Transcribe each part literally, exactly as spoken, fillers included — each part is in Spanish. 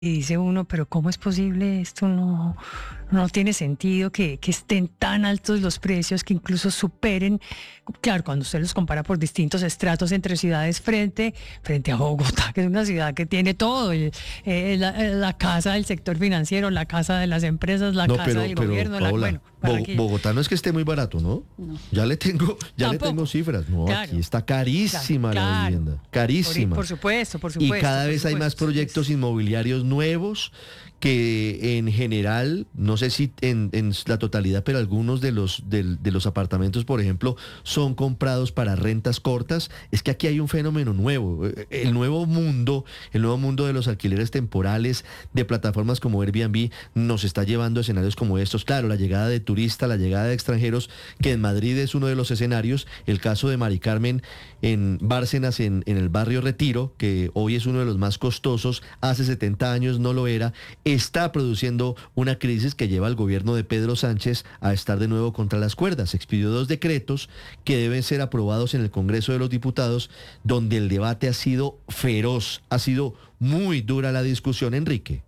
Y dice uno, pero ¿cómo es posible? Esto no, no tiene sentido que, que estén tan altos los precios, que incluso superen, claro, cuando usted los compara por distintos estratos entre ciudades frente, frente a Bogotá, que es una ciudad que tiene todo, el- eh, la, la casa del sector financiero, la casa de las empresas, la No, casa pero, del pero gobierno, la, Paola, bueno, Bo- Barranquilla. Bogotá no es que esté muy barato, ¿no? No. Ya le tengo, ya le tengo Tampoco. cifras. No, Claro, aquí está claro, carísima la claro. vivienda, Por, carísima. por supuesto, por Y supuesto, cada por vez hay más supuesto. proyectos Es- inmobiliarios nuevos que en general, no sé si en, en la totalidad, pero algunos de los, del- de los apartamentos, por ejemplo, son comprados para rentas cortas. Es que aquí hay un fenómeno nuevo, eh, el nuevo mundo, el nuevo mundo de los alquileres temporales, de plataformas como Airbnb, nos está llevando a escenarios como estos. Claro, la llegada de turistas, la llegada de extranjeros, que en Madrid es uno de los escenarios. El caso de Mari Carmen en Bárcenas, en, en el barrio Retiro, que hoy es uno de los más costosos, hace setenta años no lo era, está produciendo una crisis que lleva al gobierno de Pedro Sánchez a estar de nuevo contra las cuerdas. Expidió dos decretos que deben ser aprobados en el Congreso de los Diputados, donde el debate ha sido feroz, ha sido muy dura la discusión, Enrique.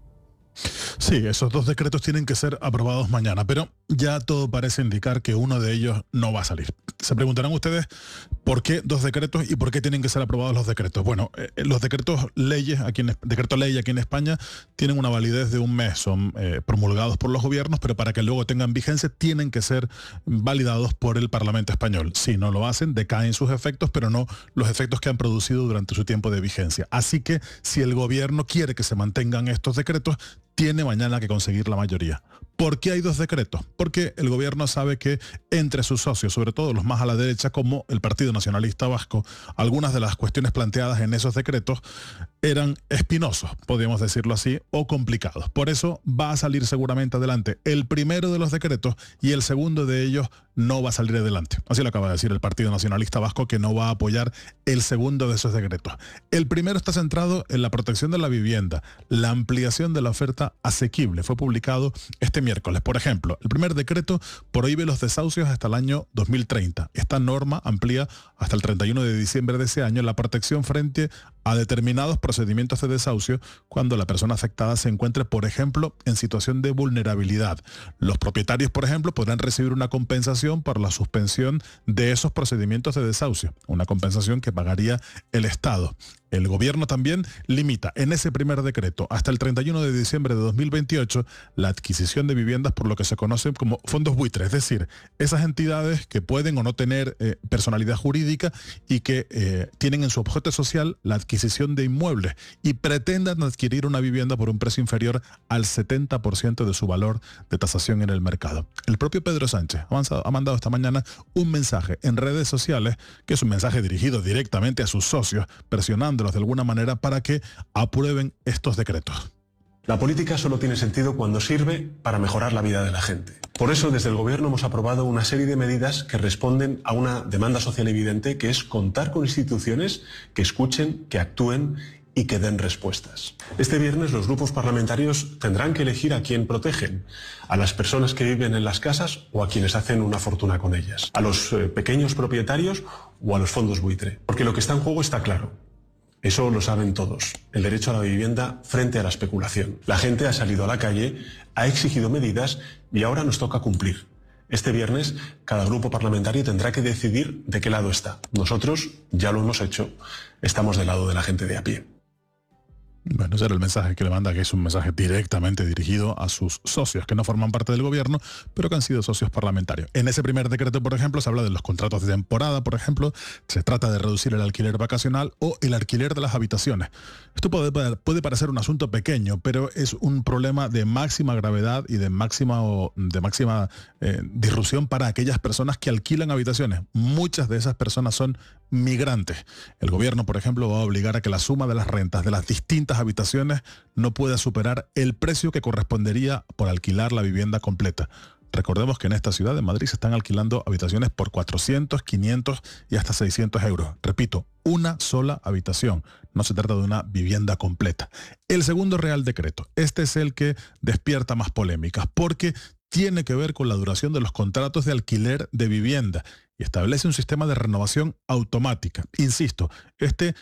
Sí, esos dos decretos tienen que ser aprobados mañana, pero ya todo parece indicar que uno de ellos no va a salir. Se preguntarán ustedes por qué dos decretos y por qué tienen que ser aprobados los decretos. Bueno, eh, los decretos leyes, aquí en, decreto ley aquí en España, tienen una validez de un mes, son eh, promulgados por los gobiernos, pero para que luego tengan vigencia tienen que ser validados por el Parlamento español. Si no lo hacen, decaen sus efectos, pero no los efectos que han producido durante su tiempo de vigencia. Así que si el gobierno quiere que se mantengan estos decretos, tiene mañana que conseguir la mayoría. ¿Por qué hay dos decretos? Porque el gobierno sabe que entre sus socios, sobre todo los más a la derecha, como el Partido Nacionalista Vasco, algunas de las cuestiones planteadas en esos decretos eran espinosos, podríamos decirlo así, o complicados. Por eso va a salir seguramente adelante el primero de los decretos y el segundo de ellos no va a salir adelante. Así lo acaba de decir el Partido Nacionalista Vasco, que no va a apoyar el segundo de esos decretos. El primero está centrado en la protección de la vivienda, la ampliación de la oferta asequible. Fue publicado este miércoles. Por ejemplo, el primer decreto prohíbe los desahucios hasta el año dos mil treinta. Esta norma amplía hasta el treinta y uno de diciembre de ese año la protección frente a determinados procedimientos de desahucio cuando la persona afectada se encuentre, por ejemplo, en situación de vulnerabilidad. Los propietarios, por ejemplo, podrán recibir una compensación por la suspensión de esos procedimientos de desahucio, una compensación que pagaría el Estado. El gobierno también limita en ese primer decreto hasta el treinta y uno de diciembre de dos mil veintiocho la adquisición de viviendas por lo que se conocen como fondos buitre, es decir, esas entidades que pueden o no tener eh, personalidad jurídica y que eh, tienen en su objeto social la adquisición de inmuebles y pretendan adquirir una vivienda por un precio inferior al setenta por ciento de su valor de tasación en el mercado. El propio Pedro Sánchez ha, avanzado, ha mandado esta mañana un mensaje en redes sociales, que es un mensaje dirigido directamente a sus socios, presionando de alguna manera para que aprueben estos decretos. La política solo tiene sentido cuando sirve para mejorar la vida de la gente. Por eso, desde el Gobierno hemos aprobado una serie de medidas que responden a una demanda social evidente, que es contar con instituciones que escuchen, que actúen y que den respuestas. Este viernes los grupos parlamentarios tendrán que elegir a quién protegen, a las personas que viven en las casas o a quienes hacen una fortuna con ellas, a los eh, pequeños propietarios o a los fondos buitre. Porque lo que está en juego está claro. Eso lo saben todos, el derecho a la vivienda frente a la especulación. La gente ha salido a la calle, ha exigido medidas y ahora nos toca cumplir. Este viernes cada grupo parlamentario tendrá que decidir de qué lado está. Nosotros ya lo hemos hecho, estamos del lado de la gente de a pie. Bueno, ese era el mensaje que le manda, que es un mensaje directamente dirigido a sus socios, que no forman parte del gobierno, pero que han sido socios parlamentarios. En ese primer decreto, por ejemplo, se habla de los contratos de temporada, por ejemplo, se trata de reducir el alquiler vacacional o el alquiler de las habitaciones. Esto puede, puede parecer un asunto pequeño, pero es un problema de máxima gravedad y de máxima, de máxima eh, disrupción para aquellas personas que alquilan habitaciones. Muchas de esas personas son migrantes. El gobierno, por ejemplo, va a obligar a que la suma de las rentas de las distintas habitaciones no pueda superar el precio que correspondería por alquilar la vivienda completa. Recordemos que en esta ciudad de Madrid se están alquilando habitaciones por cuatrocientos, quinientos y hasta seiscientos euros. Repito, una sola habitación. No se trata de una vivienda completa. El segundo Real Decreto, este es el que despierta más polémicas, porque tiene que ver con la duración de los contratos de alquiler de vivienda y establece un sistema de renovación automática. Insisto, este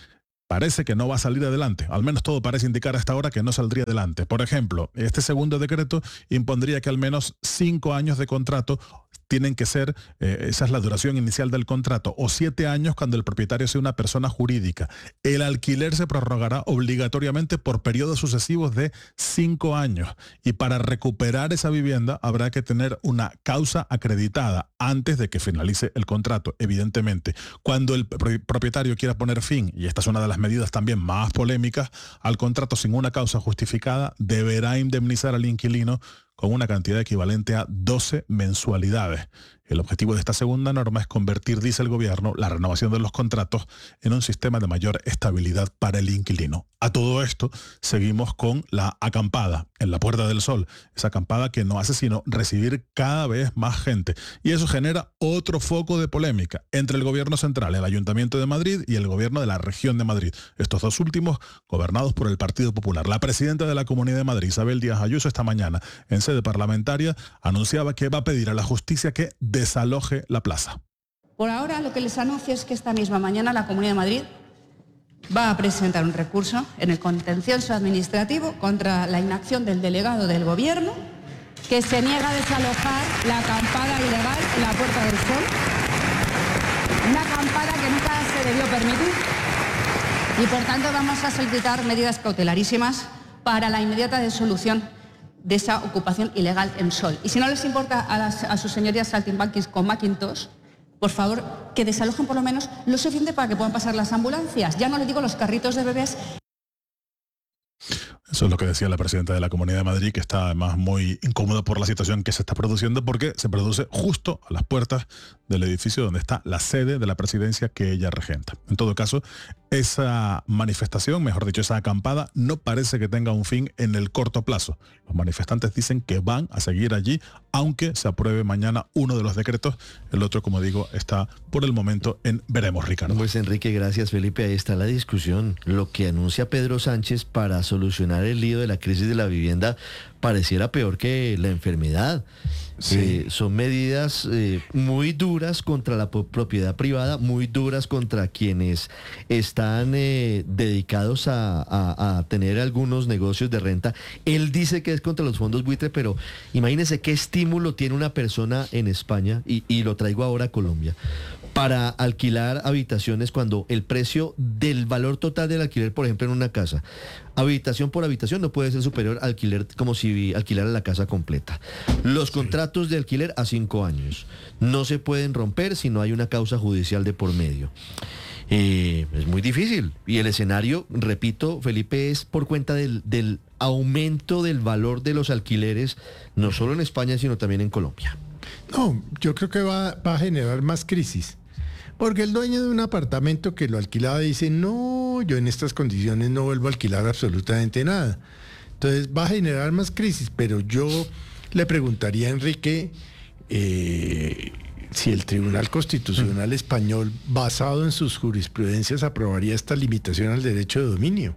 parece que no va a salir adelante. Al menos todo parece indicar hasta ahora que no saldría adelante. Por ejemplo, este segundo decreto impondría que al menos cinco años de contrato tienen que ser, eh, esa es la duración inicial del contrato, o siete años cuando el propietario sea una persona jurídica. El alquiler se prorrogará obligatoriamente por periodos sucesivos de cinco años. Y para recuperar esa vivienda habrá que tener una causa acreditada antes de que finalice el contrato, evidentemente. Cuando el propietario quiera poner fin, y esta es una de las medidas también más polémicas, al contrato sin una causa justificada, deberá indemnizar al inquilino con una cantidad equivalente a doce mensualidades. El objetivo de esta segunda norma es convertir, dice el gobierno, la renovación de los contratos en un sistema de mayor estabilidad para el inquilino. A todo esto seguimos con la acampada en la Puerta del Sol, esa acampada que no hace sino recibir cada vez más gente. Y eso genera otro foco de polémica entre el gobierno central, el Ayuntamiento de Madrid, y el gobierno de la Región de Madrid. Estos dos últimos gobernados por el Partido Popular. La presidenta de la Comunidad de Madrid, Isabel Díaz Ayuso, esta mañana en sede parlamentaria anunciaba que va a pedir a la justicia que desaloje la plaza. Por ahora lo que les anuncio es que esta misma mañana la Comunidad de Madrid va a presentar un recurso en el contencioso administrativo contra la inacción del delegado del Gobierno que se niega a desalojar la acampada ilegal en la Puerta del Sol, una acampada que nunca se debió permitir, y por tanto vamos a solicitar medidas cautelarísimas para la inmediata disolución de esa ocupación ilegal en Sol. Y si no les importa a, las, a sus señorías saltimbanquis con Macintosh, por favor, que desalojen por lo menos lo suficiente para que puedan pasar las ambulancias. Ya no les digo los carritos de bebés. Eso es lo que decía la presidenta de la Comunidad de Madrid, que está además muy incómoda por la situación que se está produciendo, porque se produce justo a las puertas del edificio donde está la sede de la presidencia que ella regenta. En todo caso, esa manifestación, mejor dicho, esa acampada, no parece que tenga un fin en el corto plazo. Los manifestantes dicen que van a seguir allí, aunque se apruebe mañana uno de los decretos. El otro, como digo, está por el momento en veremos, Ricardo. Pues Enrique, gracias Felipe. Ahí está la discusión. Lo que anuncia Pedro Sánchez para solucionar el lío de la crisis de la vivienda pareciera peor que la enfermedad. Sí. Eh, son medidas eh, muy duras contra la propiedad privada, muy duras contra quienes están eh, dedicados a, a, a tener algunos negocios de renta. Él dice que es contra los fondos buitre, pero imagínense qué estímulo tiene una persona en España, y, y lo traigo ahora a Colombia, para alquilar habitaciones cuando el precio del valor total del alquiler, por ejemplo, en una casa, habitación por habitación, no puede ser superior al alquiler como si alquilara la casa completa. Los contratos de alquiler a cinco años no se pueden romper si no hay una causa judicial de por medio. Eh, es muy difícil. Y el escenario, repito, Felipe, es por cuenta del, del aumento del valor de los alquileres, no solo en España, sino también en Colombia. No, yo creo que va, va a generar más crisis. Porque el dueño de un apartamento que lo alquilaba dice, no, yo en estas condiciones no vuelvo a alquilar absolutamente nada. Entonces va a generar más crisis, pero yo le preguntaría a Enrique eh, si el Tribunal Constitucional Español, basado en sus jurisprudencias, aprobaría esta limitación al derecho de dominio.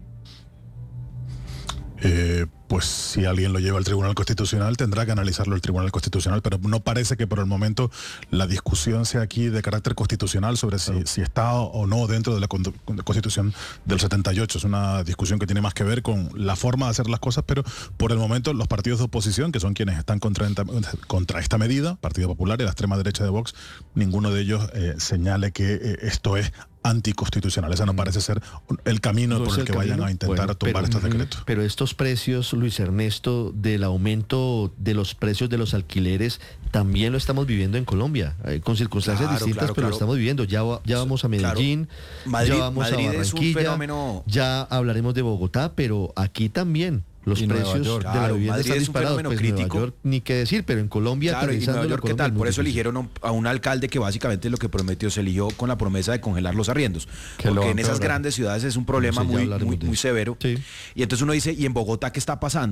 Eh, pues si alguien lo lleva al Tribunal Constitucional tendrá que analizarlo el Tribunal Constitucional, pero no parece que por el momento la discusión sea aquí de carácter constitucional sobre si, si está o no dentro de la Constitución del setenta y ocho. Es una discusión que tiene más que ver con la forma de hacer las cosas, pero por el momento los partidos de oposición, que son quienes están contra, contra esta medida, Partido Popular y la extrema derecha de Vox, ninguno de ellos eh, señale que eh, esto es anticonstitucional. Ese no parece ser el camino no por el, el que camino. Vayan a intentar bueno, tumbar pero, estos decretos. Pero estos precios, Luis Ernesto, del aumento de los precios de los alquileres, también lo estamos viviendo en Colombia, eh, con circunstancias claro, distintas, claro, pero claro. lo estamos viviendo. Ya, ya vamos a Medellín, claro. Madrid, ya vamos Madrid a Barranquilla, es un fenómeno... ya hablaremos de Bogotá, pero aquí también los precios York, de claro, la vivienda están disparados. Pues crítico. Nueva York, ni qué decir, pero en Colombia... Claro, y Nueva York, ¿qué tal? Por eso eligieron a un alcalde que básicamente lo que prometió, se eligió con la promesa de congelar los arriendos. Que porque en esas grandes ciudades es un problema muy, muy, muy severo. Sí. Y entonces uno dice, ¿y en Bogotá qué está pasando?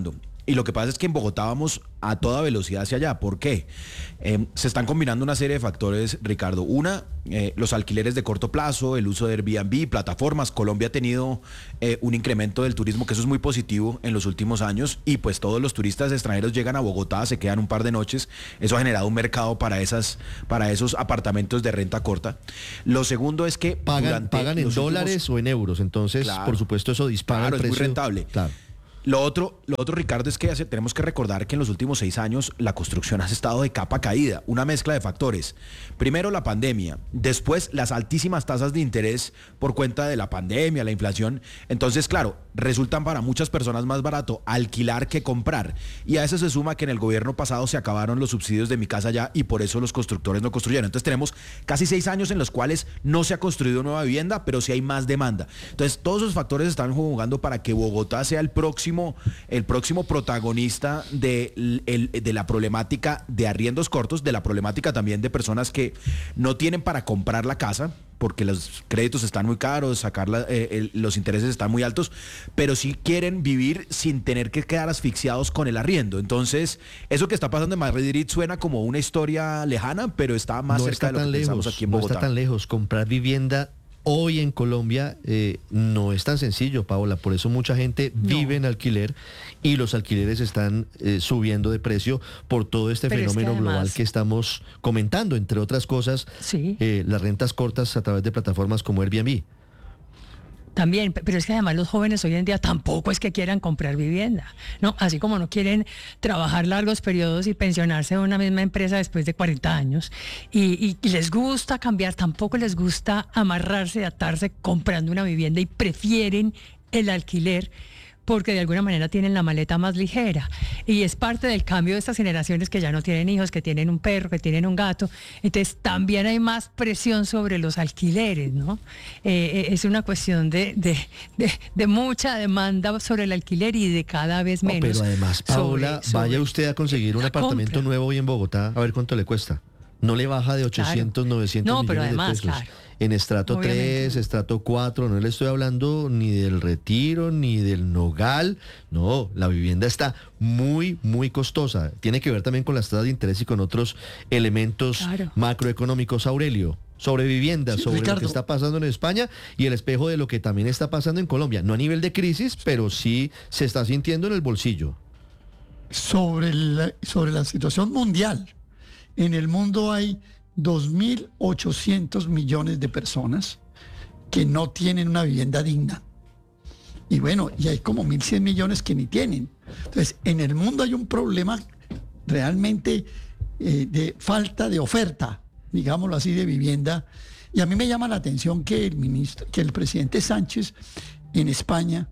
Y lo que pasa es que en Bogotá vamos a toda velocidad hacia allá. ¿Por qué? Eh, se están combinando una serie de factores, Ricardo. Una, eh, los alquileres de corto plazo, el uso de Airbnb, plataformas. Colombia ha tenido eh, un incremento del turismo, que eso es muy positivo en los últimos años, y pues todos los turistas extranjeros llegan a Bogotá, se quedan un par de noches. Eso ha generado un mercado para, esas, para esos apartamentos de renta corta. Lo segundo es que pagan, pagan en dólares últimos... o en euros, entonces claro, por supuesto eso dispara claro, el precio. Es muy rentable. Claro. Lo otro, lo otro, Ricardo, es que hace, tenemos que recordar que en los últimos seis años la construcción ha estado de capa caída, una mezcla de factores. Primero la pandemia, después las altísimas tasas de interés por cuenta de la pandemia, la inflación. Entonces, claro, resultan para muchas personas más barato alquilar que comprar. Y a eso se suma que en el gobierno pasado se acabaron los subsidios de Mi Casa Ya y por eso los constructores no construyeron. Entonces tenemos casi seis años en los cuales no se ha construido nueva vivienda, pero sí hay más demanda. Entonces todos esos factores están jugando para que Bogotá sea el próximo el próximo protagonista de, el, de la problemática de arriendos cortos, de la problemática también de personas que no tienen para comprar la casa, porque los créditos están muy caros, sacar la, eh, el, los intereses están muy altos, pero sí quieren vivir sin tener que quedar asfixiados con el arriendo. Entonces, eso que está pasando en Madrid suena como una historia lejana, pero está más no cerca está de lo tan que lejos, pensamos aquí en Bogotá. No está tan lejos. Comprar vivienda hoy en Colombia eh, no es tan sencillo, Paola, por eso mucha gente no. vive en alquiler y los alquileres están eh, subiendo de precio por todo este Pero fenómeno es que además, global que estamos comentando, entre otras cosas, sí. eh, las rentas cortas a través de plataformas como Airbnb. También, pero es que además los jóvenes hoy en día tampoco es que quieran comprar vivienda, ¿no? Así como no quieren trabajar largos periodos y pensionarse en una misma empresa después de cuarenta años. Y, y, y les gusta cambiar, tampoco les gusta amarrarse, atarse comprando una vivienda y prefieren el alquiler porque de alguna manera tienen la maleta más ligera. Y es parte del cambio de estas generaciones que ya no tienen hijos, que tienen un perro, que tienen un gato. Entonces también hay más presión sobre los alquileres, ¿no? Eh, es una cuestión de, de, de, de mucha demanda sobre el alquiler y de cada vez menos. No, pero además, Paola, sobre, sobre vaya usted a conseguir un apartamento compra. nuevo hoy en Bogotá, a ver cuánto le cuesta. No le baja de ochocientos, claro. novecientos no, millones pero además, de pesos. Claro. En estrato Obviamente. tres, estrato cuatro, no le estoy hablando ni del Retiro, ni del Nogal. No, la vivienda está muy, muy costosa. Tiene que ver también con las tasas de interés y con otros elementos claro. macroeconómicos, Aurelio. Sobre vivienda, sí, sobre Ricardo. Lo que está pasando en España y el espejo de lo que también está pasando en Colombia. No a nivel de crisis, pero sí se está sintiendo en el bolsillo. Sobre la, sobre la situación mundial. En el mundo hay dos mil ochocientos millones de personas que no tienen una vivienda digna. Y bueno, y hay como mil cien millones que ni tienen. Entonces, en el mundo hay un problema realmente eh, de falta de oferta, digámoslo así, de vivienda. Y a mí me llama la atención que el ministro, que el presidente Sánchez en España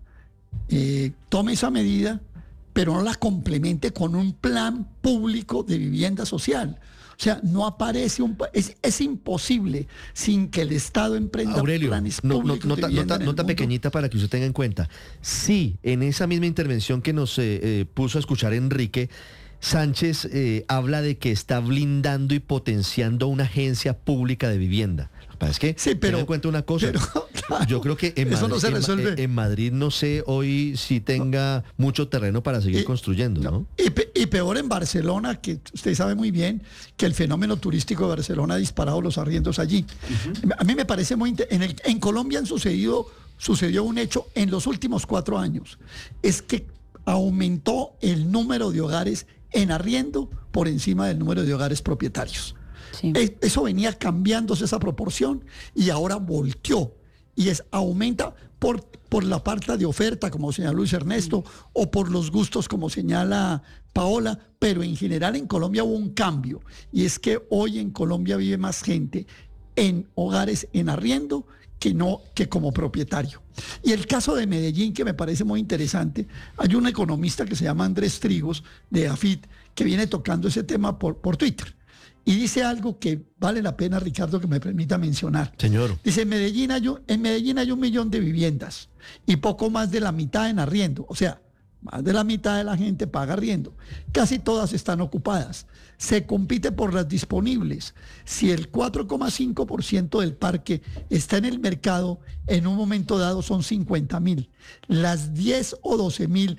eh, tome esa medida, pero no la complemente con un plan público de vivienda social. O sea, no aparece un... Es, es imposible sin que el Estado emprenda Aurelio, planes no, públicos no, de nota, vivienda nota, en nota el pequeñita para que usted tenga en cuenta. Sí, en esa misma intervención que nos eh, eh, puso a escuchar Enrique, Sánchez eh, habla de que está blindando y potenciando una agencia pública de vivienda. Es que sí, pero, tenga en cuenta una cosa, pero, claro, yo creo que en Madrid, no se resuelve. En, en Madrid no sé hoy si tenga no. mucho terreno para seguir y, construyendo, ¿no? ¿no? Y, pe, y peor en Barcelona, que usted sabe muy bien que el fenómeno turístico de Barcelona ha disparado los arriendos allí. Uh-huh. A mí me parece muy... En, el, en Colombia han sucedido, sucedió un hecho en los últimos cuatro años, es que aumentó el número de hogares en arriendo por encima del número de hogares propietarios. Sí. Eso venía cambiándose esa proporción y ahora volteó y es aumenta por, por la parte de oferta, como señaló Luis Ernesto, mm. o por los gustos, como señala Paola, pero en general en Colombia hubo un cambio y es que hoy en Colombia vive más gente en hogares en arriendo que no que como propietario. Y el caso de Medellín, que me parece muy interesante, hay un economista que se llama Andrés Trigos de AFIT que viene tocando ese tema por, por Twitter. Y dice algo que vale la pena, Ricardo, que me permita mencionar. Señor. Dice, en Medellín hay un, en Medellín hay un millón de viviendas y poco más de la mitad en arriendo. O sea, más de la mitad de la gente paga arriendo. Casi todas están ocupadas. Se compite por las disponibles. Si el cuatro coma cinco por ciento del parque está en el mercado, en un momento dado son cincuenta mil. Las diez o doce mil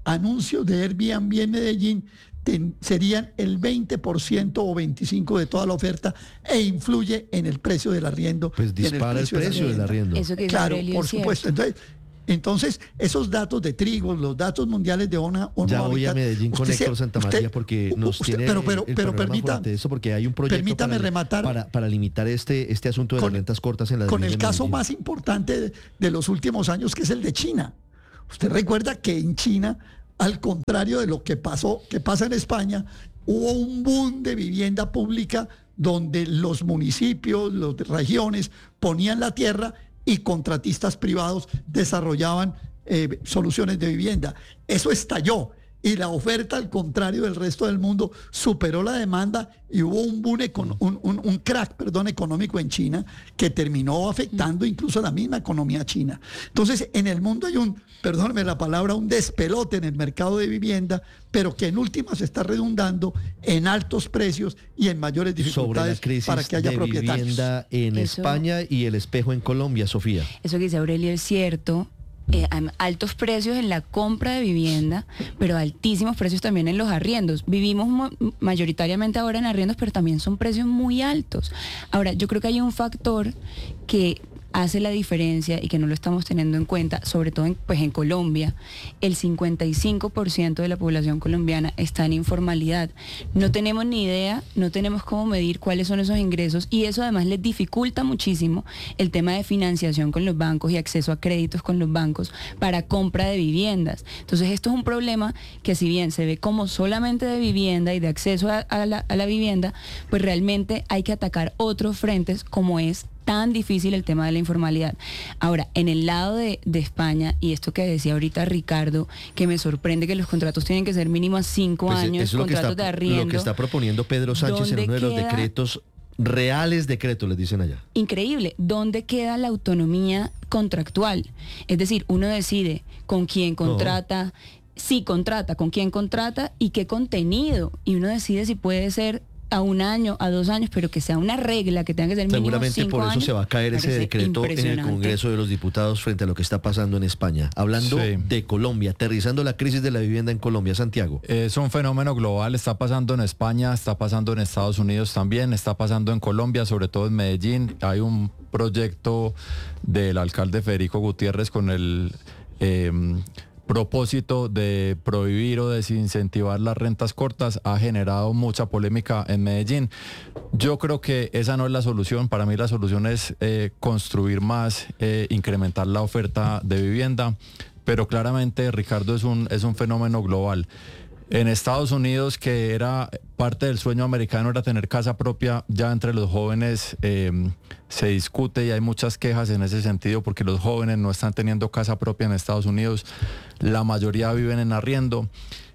anuncios de Airbnb en Medellín ten, serían el veinte por ciento o veinticinco por ciento de toda la oferta e influye en el precio del arriendo. Pues dispara el precio, el precio del arriendo. Eso que claro, Aurelio, por es supuesto. Entonces, entonces, esos datos de trigo, los datos mundiales de ONA, ONU ya voy Habitat, a Medellín con usted, Héctor Santamaría usted, porque nos usted, tiene pero, pero, el pero permita, eso porque hay un proyecto permítame para, rematar para, para limitar este, este asunto de con, las rentas cortas en la con el caso Medellín. más importante de, de los últimos años, que es el de China. Usted recuerda que en China, al contrario de lo que pasó, que pasa en España, hubo un boom de vivienda pública donde los municipios, las regiones ponían la tierra y contratistas privados desarrollaban eh, soluciones de vivienda. Eso estalló y la oferta, al contrario del resto del mundo, superó la demanda y hubo un boom, econ- un, un, un crack perdón, económico en China que terminó afectando incluso la misma economía china. Entonces, en el mundo hay un, perdóneme la palabra, un despelote en el mercado de vivienda, pero que en últimas está redundando en altos precios y en mayores dificultades sobre la crisis para que haya de propietarios. vivienda en Eso- España y el espejo en Colombia, Sofía. Eso que dice Aurelio es cierto. Eh, hay altos precios en la compra de vivienda, pero altísimos precios también en los arriendos. Vivimos mo- mayoritariamente ahora en arriendos, pero también son precios muy altos. Ahora, yo creo que hay un factor que hace la diferencia y que no lo estamos teniendo en cuenta, sobre todo en, pues en Colombia. El cincuenta y cinco por ciento de la población colombiana está en informalidad. No tenemos ni idea, no tenemos cómo medir cuáles son esos ingresos y eso además les dificulta muchísimo el tema de financiación con los bancos y acceso a créditos con los bancos para compra de viviendas. Entonces esto es un problema que, si bien se ve como solamente de vivienda y de acceso a, a la, a la vivienda, pues realmente hay que atacar otros frentes, como es tan difícil el tema de la informalidad. Ahora, en el lado de, de España, y esto que decía ahorita Ricardo, que me sorprende que los contratos tienen que ser mínimo a cinco Pues años, eso es lo que, contratos está, de arriendo. lo que está proponiendo Pedro Sánchez en ¿Dónde uno de los queda? decretos, reales decretos, les dicen allá. Increíble. ¿Dónde queda la autonomía contractual? Es decir, uno decide con quién contrata, si contrata, con quién contrata y qué contenido. Y uno decide si puede ser a un año, a dos años, pero que sea una regla, que tenga que ser mínimo Seguramente cinco por eso años. se va a caer ese Parece decreto en el impresionante. Congreso de los Diputados frente a lo que está pasando en España. Hablando Sí. de Colombia, aterrizando la crisis de la vivienda en Colombia, Santiago. Es un fenómeno global, está pasando en España, está pasando en Estados Unidos también, está pasando en Colombia, sobre todo en Medellín. Hay un proyecto del alcalde Federico Gutiérrez con el eh, propósito de prohibir o desincentivar las rentas cortas. Ha generado mucha polémica en Medellín. Yo creo que esa no es la solución. Para mí la solución es eh, construir más, eh, incrementar la oferta de vivienda, pero claramente, Ricardo, es un, es un fenómeno global. En Estados Unidos, que era parte del sueño americano, era tener casa propia, ya entre los jóvenes eh, se discute y hay muchas quejas en ese sentido porque los jóvenes no están teniendo casa propia en Estados Unidos, la mayoría viven en arriendo.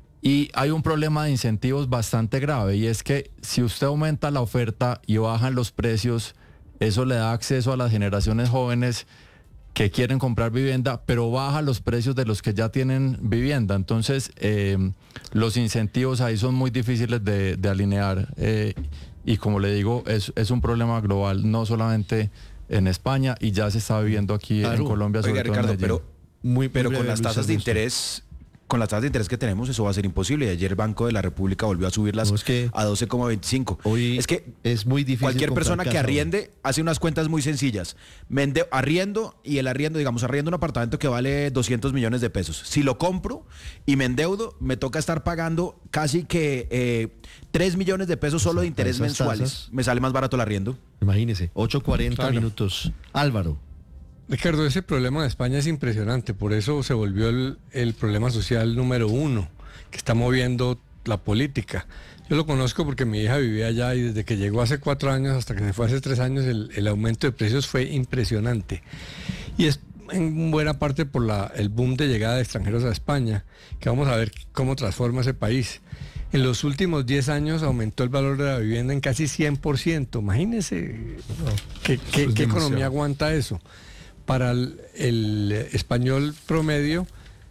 Y hay un problema de incentivos bastante grave, y es que si usted aumenta la oferta y bajan los precios, eso le da acceso a las generaciones jóvenes que quieren comprar vivienda, pero baja los precios de los que ya tienen vivienda. Entonces, eh, los incentivos ahí son muy difíciles de, de alinear. Eh, y como le digo, es, es un problema global, no solamente en España, y ya se está viviendo aquí Claro. en Colombia, sobre Oiga, todo en Ricardo, Medellín. pero, Muy pero breve, con las Luis tasas de Augusto. interés, con las tasas de interés que tenemos, eso va a ser imposible. Y ayer el Banco de la República volvió a subirlas No, es que a doce coma veinticinco. Hoy Es que es muy difícil cualquier comprar persona que casa hoy. arriende hace unas cuentas muy sencillas. Me ende- arriendo y el arriendo, digamos, arriendo un apartamento que vale doscientos millones de pesos. Si lo compro y me endeudo, me toca estar pagando casi que eh, tres millones de pesos solo de Exacto, interés esas mensuales. tasas. Me sale más barato el arriendo. Imagínese, ocho cuarenta Claro. minutos. Álvaro. Ricardo, ese problema de España es impresionante, por eso se volvió el, el problema social número uno que está moviendo la política. Yo lo conozco porque mi hija vivía allá y desde que llegó hace cuatro años hasta que se fue hace tres años el, el aumento de precios fue impresionante. Y es en buena parte por la, el boom de llegada de extranjeros a España, que vamos a ver cómo transforma ese país. En los últimos diez años aumentó el valor de la vivienda en casi cien por ciento. Imagínense qué, qué- es qué economía demasiado. aguanta eso. Para el, el español promedio,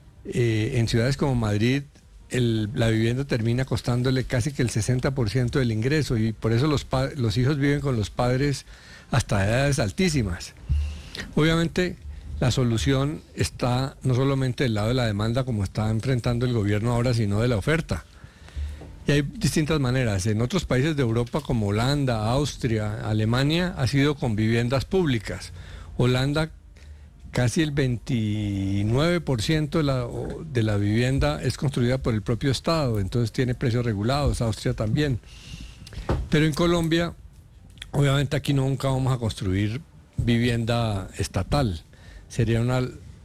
eh, en ciudades como Madrid, el- la vivienda termina costándole casi que el sesenta por ciento del ingreso, y por eso los, pa- los hijos viven con los padres hasta edades altísimas. Obviamente, la solución está no solamente del lado de la demanda como está enfrentando el gobierno ahora, sino de la oferta. Y hay distintas maneras. En otros países de Europa como Holanda, Austria, Alemania, ha sido con viviendas públicas. Holanda, casi el veintinueve por ciento de la, de la vivienda es construida por el propio Estado, entonces tiene precios regulados, Austria también. Pero en Colombia, obviamente aquí nunca vamos a construir vivienda estatal. Sería una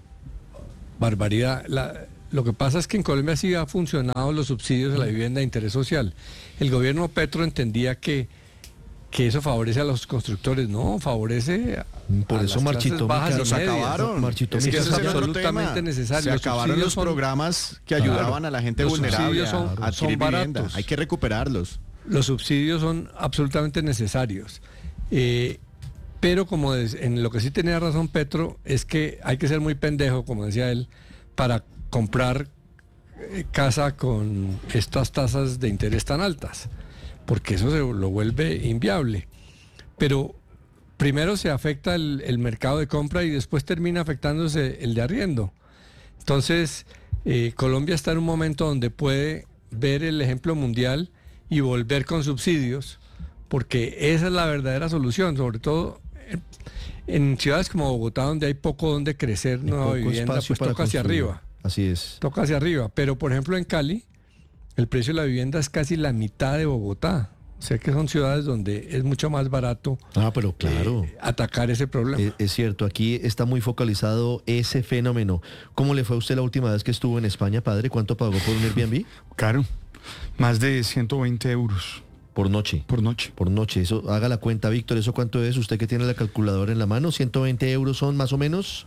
barbaridad. La, lo que pasa es que en Colombia sí han funcionado los subsidios a la vivienda de interés social. El gobierno Petro entendía que, que eso favorece a los constructores. No, favorece a, Por a eso las Marchito clases bajas Mica- y se medias. acabaron. Marchito Es que Mica ese Eso es es otro absolutamente tema. necesario. Se Los acabaron subsidios los son- programas que Claro. ayudaban a la gente Los vulnerable subsidios son- a adquirir son vivienda. baratos. Hay que recuperarlos. Los subsidios son absolutamente necesarios. Eh, pero como des- en lo que sí tenía razón Petro, es que hay que ser muy pendejo, como decía él, para comprar eh, casa con estas tasas de interés tan altas, porque eso se lo vuelve inviable. Pero primero se afecta el, el mercado de compra y después termina afectándose el de arriendo. Entonces, eh, Colombia está en un momento donde puede ver el ejemplo mundial y volver con subsidios, porque esa es la verdadera solución, sobre todo en, en ciudades como Bogotá, donde hay poco donde crecer Hay nueva poco vivienda, espacio pues para toca hacia construir. arriba, Así es. toca hacia arriba. Pero por ejemplo en Cali, el precio de la vivienda es casi la mitad de Bogotá. O sea que son ciudades donde es mucho más barato Ah, pero claro. eh, atacar ese problema. Es, es cierto, aquí está muy focalizado ese fenómeno. ¿Cómo le fue a usted la última vez que estuvo en España, padre? ¿Cuánto pagó por un Airbnb? Caro, más de ciento veinte euros Por noche. por noche. Por noche. Eso, haga la cuenta, Víctor. ¿Eso cuánto es? Usted que tiene la calculadora en la mano. ¿ciento veinte euros son más o menos?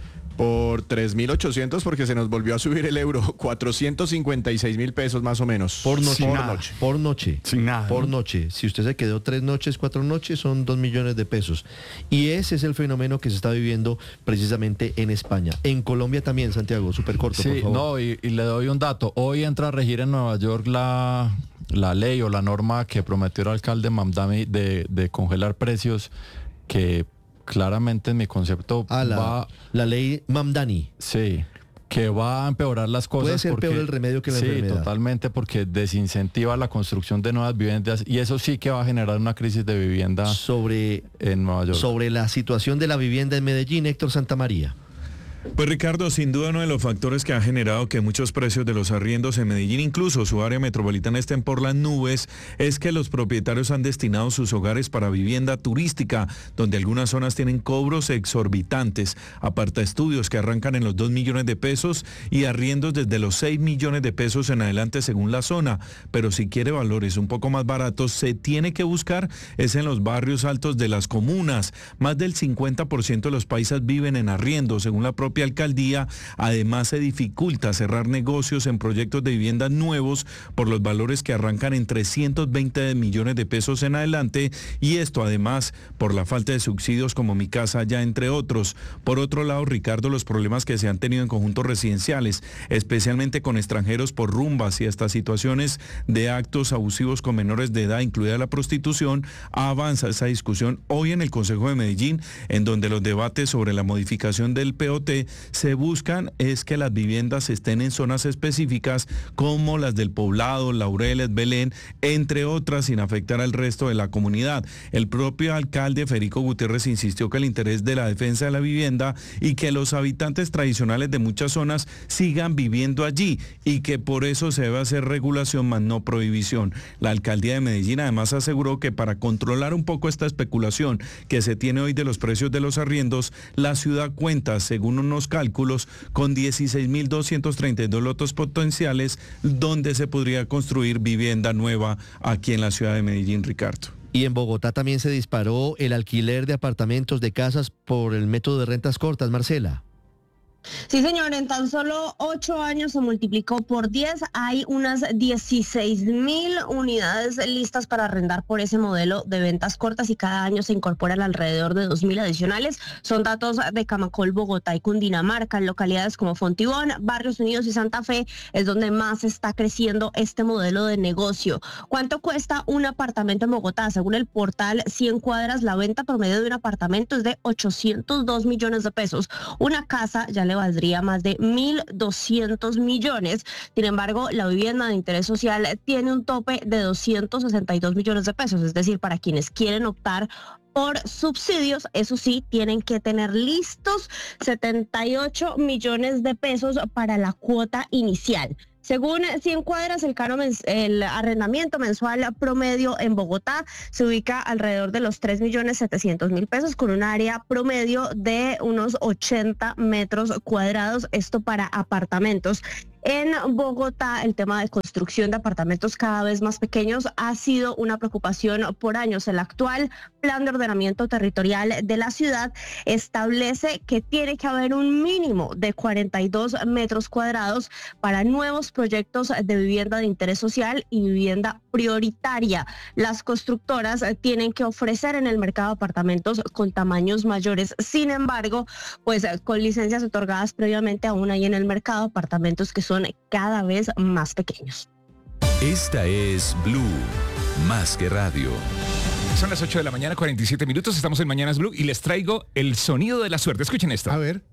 Por tres mil ochocientos porque se nos volvió a subir el euro. cuatrocientos cincuenta y seis mil pesos más o menos. Por noche. Sin Por nada. noche. Por noche. Sin nada, Por ¿no? noche. Si usted se quedó tres noches, cuatro noches, son dos millones de pesos. Y ese es el fenómeno que se está viviendo precisamente en España. En Colombia también, Santiago. Súper corto, por Sí, favor. no, y, y le doy un dato. Hoy entra a regir en Nueva York la, la ley o la norma que prometió el alcalde Mamdani de, de congelar precios, que claramente en mi concepto Ah, la, va... la ley Mamdani. Sí, que va a empeorar las cosas. Puede ser peor el remedio que la sí, enfermedad. totalmente, porque desincentiva la construcción de nuevas viviendas y eso sí que va a generar una crisis de vivienda Sobre, en Nueva York. sobre la situación de la vivienda en Medellín, Héctor Santamaría. Pues Ricardo, sin duda uno de los factores que ha generado que muchos precios de los arriendos en Medellín, incluso su área metropolitana, estén por las nubes, es que los propietarios han destinado sus hogares para vivienda turística, donde algunas zonas tienen cobros exorbitantes, aparta estudios que arrancan en los dos millones de pesos y arriendos desde los seis millones de pesos en adelante según la zona. Pero si quiere valores un poco más baratos, se tiene que buscar es en los barrios altos de las comunas. Más del cincuenta por ciento de los paisas viven en arriendo, según la propia alcaldía. Además, se dificulta cerrar negocios en proyectos de vivienda nuevos por los valores que arrancan en trescientos veinte millones de pesos en adelante, y esto además por la falta de subsidios como Mi Casa Ya, entre otros. Por otro lado, Ricardo, los problemas que se han tenido en conjuntos residenciales, especialmente con extranjeros por rumbas y hasta situaciones de actos abusivos con menores de edad, incluida la prostitución, avanza esa discusión hoy en el Consejo de Medellín, en donde los debates sobre la modificación del P O T se buscan es que las viviendas estén en zonas específicas como las del Poblado, Laureles, Belén, entre otras, sin afectar al resto de la comunidad. El propio alcalde Federico Gutiérrez insistió que el interés de la defensa de la vivienda y que los habitantes tradicionales de muchas zonas sigan viviendo allí y que por eso se debe hacer regulación más no prohibición. La alcaldía de Medellín además aseguró que para controlar un poco esta especulación que se tiene hoy de los precios de los arriendos, la ciudad cuenta, según unos cálculos, con dieciséis mil doscientos treinta y dos lotes potenciales donde se podría construir vivienda nueva aquí en la ciudad de Medellín, Ricardo. Y en Bogotá también se disparó el alquiler de apartamentos, de casas por el método de rentas cortas, Marcela. Sí, señor, en tan solo ocho años se multiplicó por diez. Hay unas dieciséis mil unidades listas para arrendar por ese modelo de ventas cortas y cada año se incorporan alrededor de dos mil adicionales. Son datos de Camacol, Bogotá y Cundinamarca. En localidades como Fontibón, Barrios Unidos y Santa Fe es donde más está creciendo este modelo de negocio. ¿Cuánto cuesta un apartamento en Bogotá? Según el portal cien cuadras, la venta promedio de un apartamento es de ochocientos dos millones de pesos. Una casa ya le valdría más de mil doscientos millones. Sin embargo, la vivienda de interés social tiene un tope de doscientos sesenta y dos millones de pesos, es decir, para quienes quieren optar por subsidios, eso sí, tienen que tener listos setenta y ocho millones de pesos para la cuota inicial. Según cien cuadras, el, caro mens- el arrendamiento mensual promedio en Bogotá se ubica alrededor de los tres millones setecientos mil pesos con un área promedio de unos ochenta metros cuadrados, esto para apartamentos. En Bogotá, el tema de construcción de apartamentos cada vez más pequeños ha sido una preocupación por años. El actual plan de ordenamiento territorial de la ciudad establece que tiene que haber un mínimo de cuarenta y dos metros cuadrados para nuevos proyectos de vivienda de interés social y vivienda prioritaria. Las constructoras tienen que ofrecer en el mercado apartamentos con tamaños mayores. Sin embargo, pues con licencias otorgadas previamente, aún hay en el mercado apartamentos que son son cada vez más pequeños. Esta es Blue, más que radio. Son las ocho de la mañana, cuarenta y siete minutos, estamos en Mañanas Blue y les traigo el sonido de la suerte. Escuchen esto. A ver.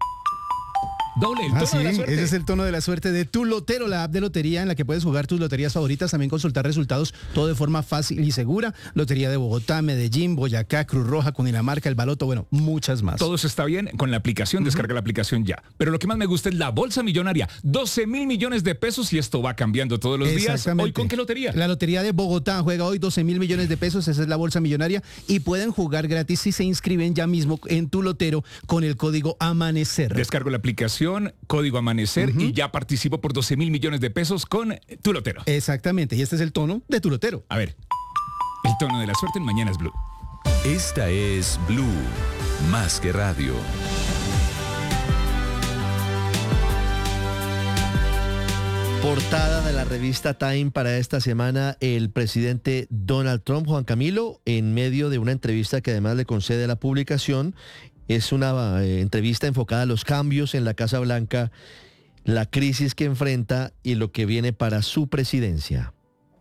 Doble, el ah, tono sí, de la suerte. Ese es el tono de la suerte de Tu Lotero, la app de lotería en la que puedes jugar tus loterías favoritas, también consultar resultados, todo de forma fácil y segura. Lotería de Bogotá, Medellín, Boyacá, Cruz Roja, Cundinamarca, El Baloto, bueno, muchas más. Todo eso está bien con la aplicación, descarga la aplicación ya. Pero lo que más me gusta es la bolsa millonaria, doce mil millones de pesos y esto va cambiando todos los días. ¿Hoy con qué lotería? La Lotería de Bogotá juega hoy doce mil millones de pesos, esa es la bolsa millonaria y pueden jugar gratis si se inscriben ya mismo en Tu Lotero con el código Amanecer. Descargo la aplicación, código Amanecer. Amanecer uh-huh. y ya participo por doce mil millones de pesos con Tu Lotero. Exactamente, y este es el tono de Tu Lotero. A ver, el tono de la suerte en Mañanas Blue. Esta es Blue, más que radio. Portada de la revista Time para esta semana, el presidente Donald Trump, Juan Camilo, en medio de una entrevista que además le concede la publicación. Es una eh, entrevista enfocada a los cambios en la Casa Blanca, la crisis que enfrenta y lo que viene para su presidencia.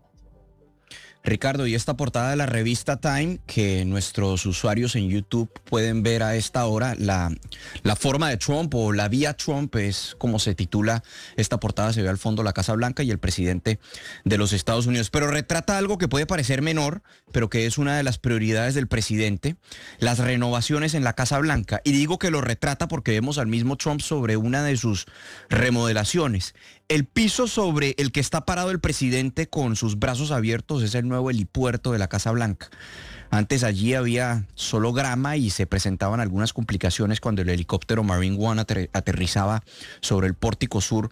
Ricardo, y esta portada de la revista Time, que nuestros usuarios en YouTube pueden ver a esta hora, la, la forma de Trump o la vía Trump es como se titula esta portada, se ve al fondo la Casa Blanca y el presidente de los Estados Unidos, pero retrata algo que puede parecer menor, pero que es una de las prioridades del presidente, las renovaciones en la Casa Blanca. Y digo que lo retrata porque vemos al mismo Trump sobre una de sus remodelaciones. El piso sobre el que está parado el presidente con sus brazos abiertos es el nuevo helipuerto de la Casa Blanca. Antes allí había solo grama y se presentaban algunas complicaciones cuando el helicóptero Marine One ater- aterrizaba sobre el pórtico sur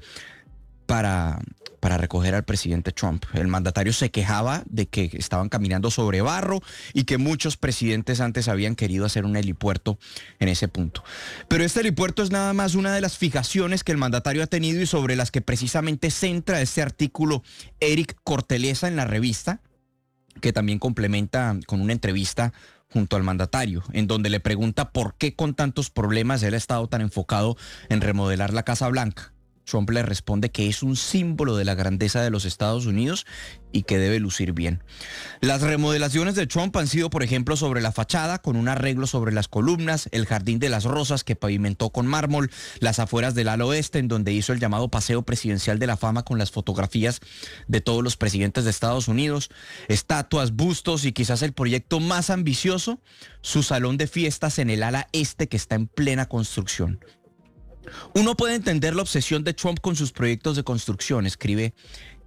para, para recoger al presidente Trump. El mandatario se quejaba de que estaban caminando sobre barro y que muchos presidentes antes habían querido hacer un helipuerto en ese punto. Pero este helipuerto es nada más una de las fijaciones que el mandatario ha tenido y sobre las que precisamente centra este artículo Eric Corteleza en la revista, que también complementa con una entrevista junto al mandatario, en donde le pregunta por qué con tantos problemas él ha estado tan enfocado en remodelar la Casa Blanca. Trump le responde que es un símbolo de la grandeza de los Estados Unidos y que debe lucir bien. Las remodelaciones de Trump han sido, por ejemplo, sobre la fachada, con un arreglo sobre las columnas, el Jardín de las Rosas que pavimentó con mármol, las afueras del ala oeste, en donde hizo el llamado Paseo Presidencial de la Fama con las fotografías de todos los presidentes de Estados Unidos, estatuas, bustos y quizás el proyecto más ambicioso, su salón de fiestas en el ala este que está en plena construcción. Uno puede entender la obsesión de Trump con sus proyectos de construcción, escribe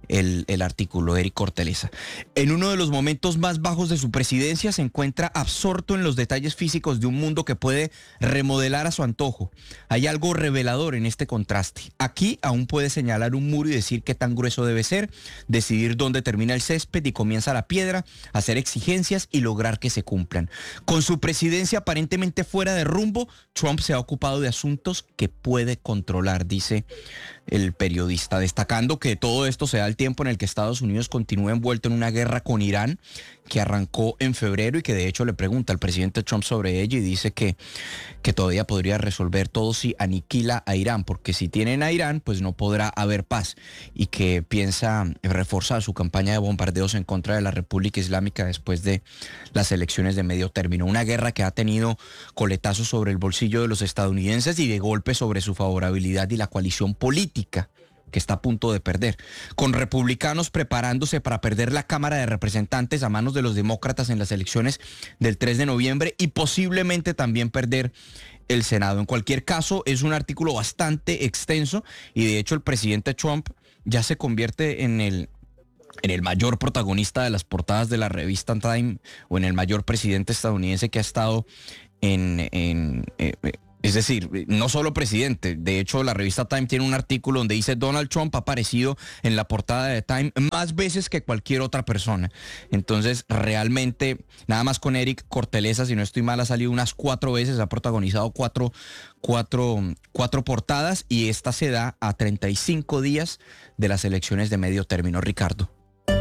el, el artículo, Eric Corteleza. En uno de los momentos más bajos de su presidencia se encuentra absorto en los detalles físicos de un mundo que puede remodelar a su antojo. Hay algo revelador en este contraste. Aquí aún puede señalar un muro y decir qué tan grueso debe ser, decidir dónde termina el césped y comienza la piedra, hacer exigencias y lograr que se cumplan. Con su presidencia aparentemente fuera de rumbo, Trump se ha ocupado de asuntos que puede controlar, dice el periodista, destacando que todo esto se da al tiempo en el que Estados Unidos continúa envuelto en una guerra con Irán que arrancó en febrero y que de hecho le pregunta al presidente Trump sobre ella y dice que, que todavía podría resolver todo si aniquila a Irán, porque si tienen a Irán pues no podrá haber paz, y que piensa reforzar su campaña de bombardeos en contra de la República Islámica después de las elecciones de medio término. Una guerra que ha tenido coletazos sobre el bolsillo de los estadounidenses y de golpe sobre su favorabilidad y la coalición política que está a punto de perder, con republicanos preparándose para perder la Cámara de Representantes a manos de los demócratas en las elecciones del tres de noviembre y posiblemente también perder el Senado. En cualquier caso, es un artículo bastante extenso y de hecho el presidente Trump ya se convierte en el en el mayor protagonista de las portadas de la revista Time, o en el mayor presidente estadounidense que ha estado en... en eh, Es decir, no solo presidente. De hecho, la revista Time tiene un artículo donde dice Donald Trump ha aparecido en la portada de Time más veces que cualquier otra persona. Entonces, realmente, nada más con Eric Corteleza, si no estoy mal, ha salido unas cuatro veces, ha protagonizado cuatro, cuatro, cuatro portadas, y esta se da a treinta y cinco días de las elecciones de medio término. Ricardo.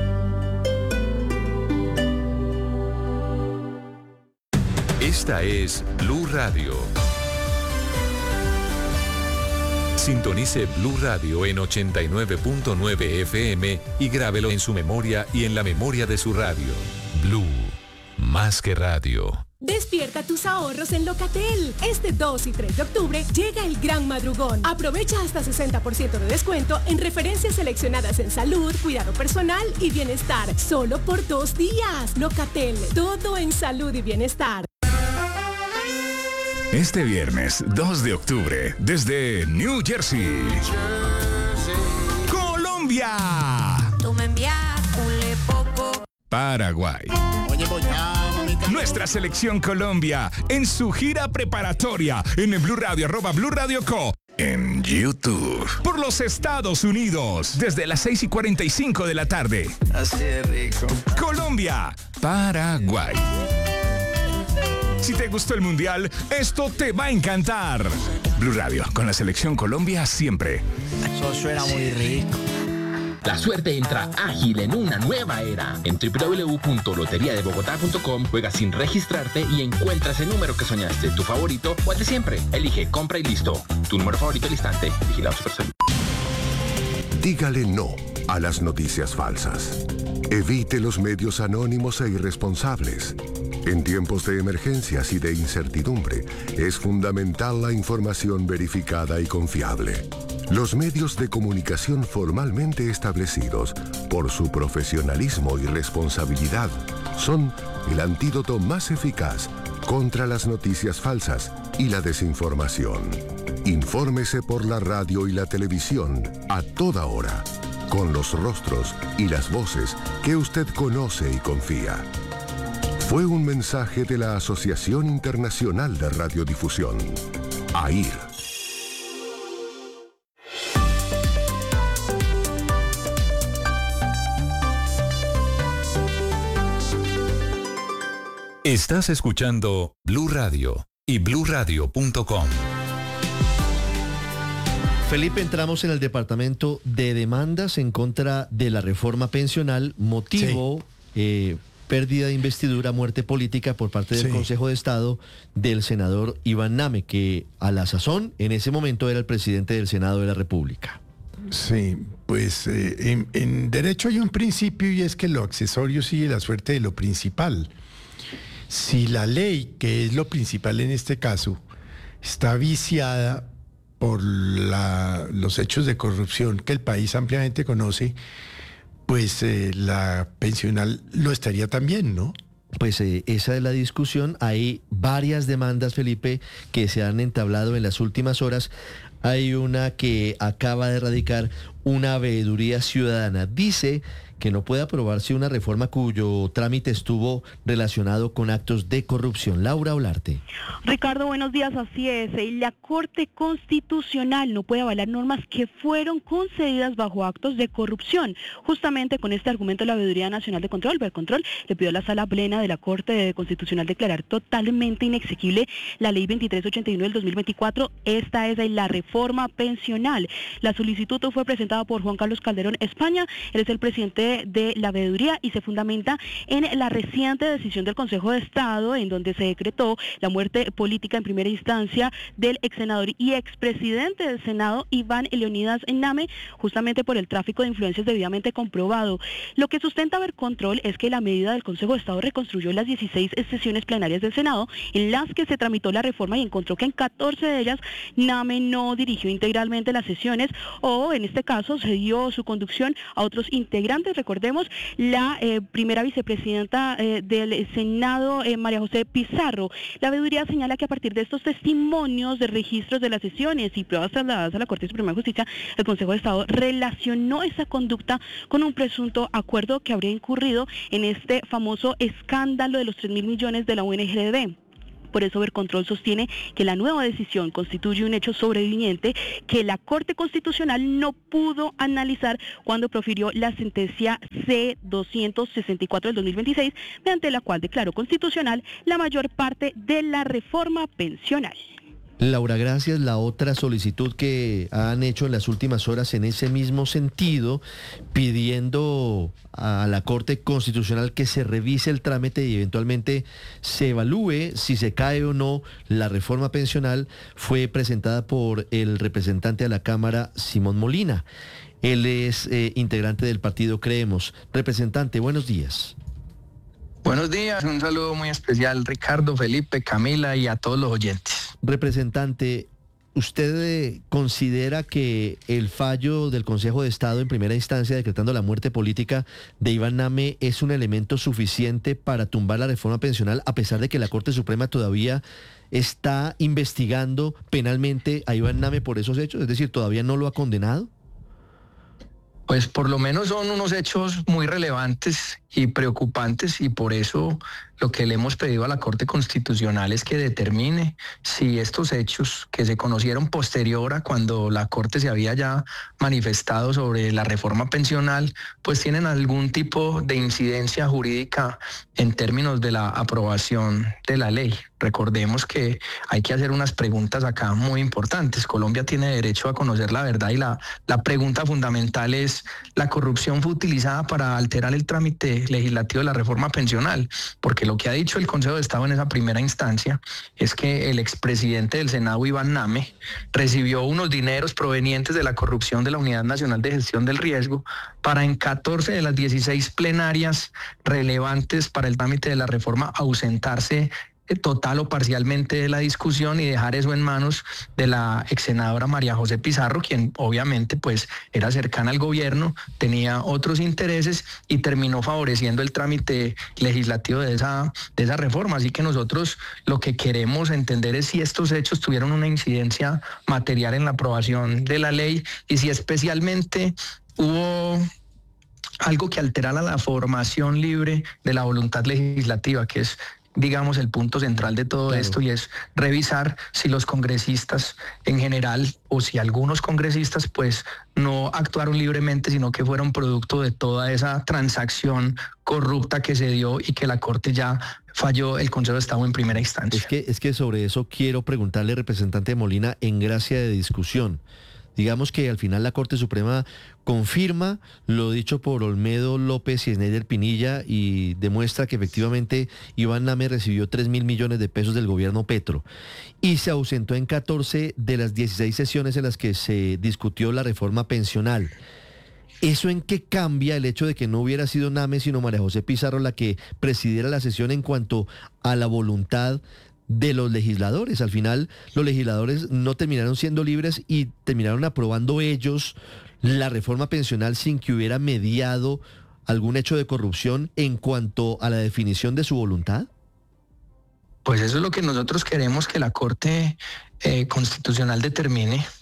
Esta es Blue Radio. Sintonice Blue Radio en ochenta y nueve punto nueve F M y grábelo en su memoria y en la memoria de su radio. Blue, más que radio. Despierta tus ahorros en Locatel. Este dos y tres de octubre llega el gran madrugón. Aprovecha hasta sesenta por ciento de descuento en referencias seleccionadas en salud, cuidado personal y bienestar. Solo por dos días. Locatel, todo en salud y bienestar. Este viernes dos de octubre, desde New Jersey, Colombia, Tú me envías un poco. Paraguay. Nuestra selección Colombia en su gira preparatoria en el Blue Radio, arroba Blue Radio Co. En YouTube. Por los Estados Unidos, desde las seis y cuarenta y cinco de la tarde. Así de rico. Colombia, Paraguay. Si te gustó el Mundial, esto te va a encantar. Blue Radio, con la selección Colombia siempre. Eso suena muy rico. La suerte entra ágil en una nueva era. En doble u doble u doble u punto lotería de bogotá punto com juegas sin registrarte y encuentras el número que soñaste, tu favorito o el de siempre. Elige, compra y listo. Tu número favorito al instante. Vigilado Supersalud. Dígale no a las noticias falsas. Evite los medios anónimos e irresponsables. En tiempos de emergencias y de incertidumbre, es fundamental la información verificada y confiable. Los medios de comunicación formalmente establecidos, por su profesionalismo y responsabilidad, son el antídoto más eficaz contra las noticias falsas y la desinformación. Infórmese por la radio y la televisión a toda hora, con los rostros y las voces que usted conoce y confía. Fue un mensaje de la Asociación Internacional de Radiodifusión, A I R. Estás escuchando Blue Radio y blue radio punto com. Felipe, entramos en el departamento de demandas en contra de la reforma pensional, motivo... Sí. Eh, pérdida de investidura, muerte política por parte del sí. Consejo de Estado del senador Iván Name, que a la sazón, en ese momento, era el presidente del Senado de la República. Sí, pues eh, en, en derecho hay un principio y es que lo accesorio sigue la suerte de lo principal. Si la ley, que es lo principal en este caso, está viciada por la, los hechos de corrupción que el país ampliamente conoce, pues eh, la pensional lo estaría también, ¿no? Pues eh, esa es la discusión. Hay varias demandas, Felipe, que se han entablado en las últimas horas. Hay una que acaba de radicar una veeduría ciudadana. Dice que no puede aprobarse una reforma cuyo trámite estuvo relacionado con actos de corrupción. Laura Olarte. Ricardo, buenos días, así es. La Corte Constitucional no puede avalar normas que fueron concedidas bajo actos de corrupción. Justamente con este argumento la Veeduría Nacional de Control, Vercontrol, le pidió a la Sala Plena de la Corte Constitucional declarar totalmente inexequible la Ley veintitrés ochenta y nueve del dos mil veinticuatro. Esta es la reforma pensional. La solicitud fue presentada por Juan Carlos Calderón España. Él es el presidente de la veeduría y se fundamenta en la reciente decisión del Consejo de Estado en donde se decretó la muerte política en primera instancia del ex senador y expresidente del Senado Iván Leonidas Name, justamente por el tráfico de influencias debidamente comprobado. Lo que sustenta Vercontrol es que la medida del Consejo de Estado reconstruyó las dieciséis sesiones plenarias del Senado en las que se tramitó la reforma y encontró que en catorce de ellas Name no dirigió integralmente las sesiones o en este caso se dio su conducción a otros integrantes. Recordemos, la eh, primera vicepresidenta eh, del Senado, eh, María José Pizarro. La veeduría señala que a partir de estos testimonios de registros de las sesiones y pruebas trasladadas a la Corte Suprema de Justicia, el Consejo de Estado relacionó esa conducta con un presunto acuerdo que habría incurrido en este famoso escándalo de los tres mil millones de la U N G D. Por eso Vercontrol sostiene que la nueva decisión constituye un hecho sobreviviente que la Corte Constitucional no pudo analizar cuando profirió la sentencia C doscientos sesenta y cuatro del dos mil veintiséis, mediante la cual declaró constitucional la mayor parte de la reforma pensional. Laura, gracias. La otra solicitud que han hecho en las últimas horas en ese mismo sentido, pidiendo a la Corte Constitucional que se revise el trámite y eventualmente se evalúe si se cae o no la reforma pensional, fue presentada por el representante de la Cámara, Simón Molina. Él es eh, integrante del partido Creemos. Representante, buenos días. Buenos días, un saludo muy especial, Ricardo, Felipe, Camila y a todos los oyentes. Representante, ¿usted eh, considera que el fallo del Consejo de Estado en primera instancia decretando la muerte política de Iván Name es un elemento suficiente para tumbar la reforma pensional, a pesar de que la Corte Suprema todavía está investigando penalmente a Iván Name por esos hechos? Es decir, ¿todavía no lo ha condenado? Pues por lo menos son unos hechos muy relevantes y preocupantes y por eso lo que le hemos pedido a la Corte Constitucional es que determine si estos hechos que se conocieron posterior a cuando la Corte se había ya manifestado sobre la reforma pensional, pues tienen algún tipo de incidencia jurídica en términos de la aprobación de la ley. Recordemos que hay que hacer unas preguntas acá muy importantes. Colombia tiene derecho a conocer la verdad y la, la pregunta fundamental es: ¿la corrupción fue utilizada para alterar el trámite legislativo de la reforma pensional? Porque lo que ha dicho el Consejo de Estado en esa primera instancia es que el expresidente del Senado, Iván Name, recibió unos dineros provenientes de la corrupción de la Unidad Nacional de Gestión del Riesgo para en catorce de las dieciséis plenarias relevantes para el trámite de la reforma ausentarse total o parcialmente de la discusión y dejar eso en manos de la ex senadora María José Pizarro, quien obviamente pues era cercana al gobierno, tenía otros intereses y terminó favoreciendo el trámite legislativo de esa, de esa reforma. Así que nosotros lo que queremos entender es si estos hechos tuvieron una incidencia material en la aprobación de la ley y si especialmente hubo algo que alterara la formación libre de la voluntad legislativa, que es, digamos, el punto central de todo claro. esto, y es revisar si los congresistas en general o si algunos congresistas pues no actuaron libremente, sino que fueron producto de toda esa transacción corrupta que se dio y que la Corte ya falló el Consejo de Estado en primera instancia. Es que, es que sobre eso quiero preguntarle, representante Molina, en gracia de discusión. Digamos que al final la Corte Suprema confirma lo dicho por Olmedo López y Snyder Pinilla y demuestra que efectivamente Iván Name recibió tres mil millones de pesos del gobierno Petro y se ausentó en catorce de las dieciséis sesiones en las que se discutió la reforma pensional. ¿Eso en qué cambia el hecho de que no hubiera sido Name sino María José Pizarro la que presidiera la sesión en cuanto a la voluntad de los legisladores? Al final los legisladores no terminaron siendo libres y terminaron aprobando ellos la reforma pensional sin que hubiera mediado algún hecho de corrupción en cuanto a la definición de su voluntad. Pues eso es lo que nosotros queremos que la Corte eh, Constitucional determine,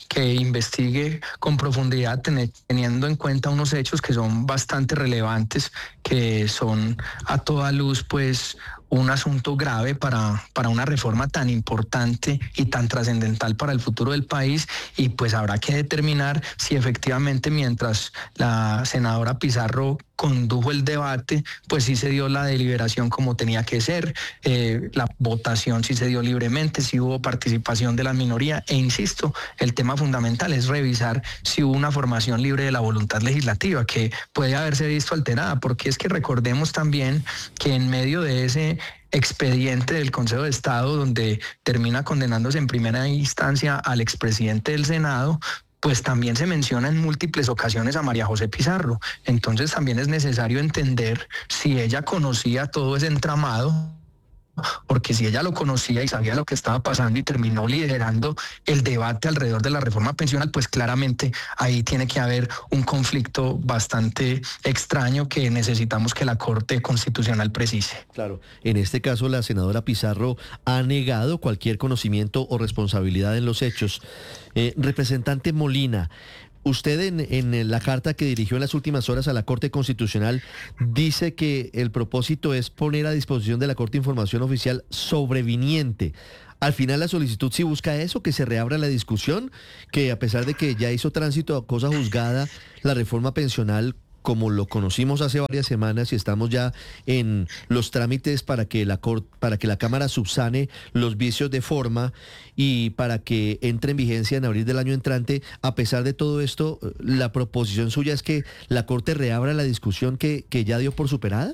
que investigue con profundidad, teniendo en cuenta unos hechos que son bastante relevantes, que son a toda luz, pues, un asunto grave para, para una reforma tan importante y tan trascendental para el futuro del país, y pues habrá que determinar si efectivamente mientras la senadora Pizarro condujo el debate, pues sí se dio la deliberación como tenía que ser, eh, la votación sí se dio libremente, sí hubo participación de la minoría, e insisto, el tema fundamental es revisar si hubo una formación libre de la voluntad legislativa, que puede haberse visto alterada, porque es que recordemos también que en medio de ese expediente del Consejo de Estado, donde termina condenándose en primera instancia al expresidente del Senado, pues también se menciona en múltiples ocasiones a María José Pizarro. Entonces también es necesario entender si ella conocía todo ese entramado, porque si ella lo conocía y sabía lo que estaba pasando y terminó liderando el debate alrededor de la reforma pensional, pues claramente ahí tiene que haber un conflicto bastante extraño que necesitamos que la Corte Constitucional precise. Claro, en este caso la senadora Pizarro ha negado cualquier conocimiento o responsabilidad en los hechos. Eh, representante Molina, usted en, en la carta que dirigió en las últimas horas a la Corte Constitucional dice que el propósito es poner a disposición de la Corte información oficial sobreviniente. Al final la solicitud sí busca eso, que se reabra la discusión, que a pesar de que ya hizo tránsito a cosa juzgada, la reforma pensional, como lo conocimos hace varias semanas y estamos ya en los trámites para que la Cor- para que la Cámara subsane los vicios de forma y para que entre en vigencia en abril del año entrante, a pesar de todo esto, la proposición suya es que la Corte reabra la discusión que, que ya dio por superada.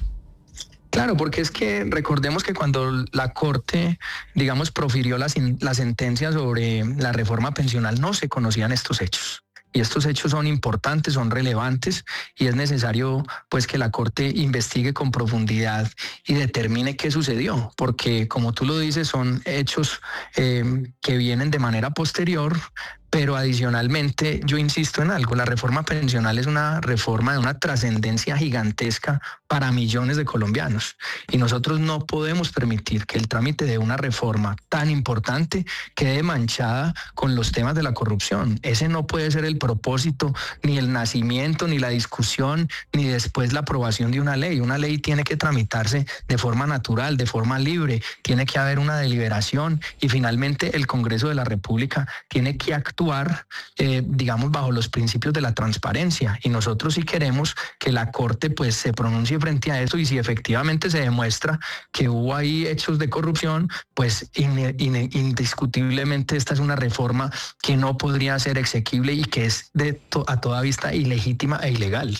Claro, porque es que recordemos que cuando la Corte, digamos, profirió la, la sentencia sobre la reforma pensional, no se conocían estos hechos. Y estos hechos son importantes, son relevantes, y es necesario pues que la Corte investigue con profundidad y determine qué sucedió, porque como tú lo dices, son hechos eh, que vienen de manera posterior. Pero adicionalmente, yo insisto en algo, la reforma pensional es una reforma de una trascendencia gigantesca para millones de colombianos. Y nosotros no podemos permitir que el trámite de una reforma tan importante quede manchada con los temas de la corrupción. Ese no puede ser el propósito, ni el nacimiento, ni la discusión, ni después la aprobación de una ley. Una ley tiene que tramitarse de forma natural, de forma libre, tiene que haber una deliberación y finalmente el Congreso de la República tiene que actuar actuar, eh, digamos, bajo los principios de la transparencia, y nosotros sí queremos que la Corte pues se pronuncie frente a eso, y si efectivamente se demuestra que hubo ahí hechos de corrupción, pues in, in, indiscutiblemente esta es una reforma que no podría ser exequible y que es de to, a toda vista ilegítima e ilegal.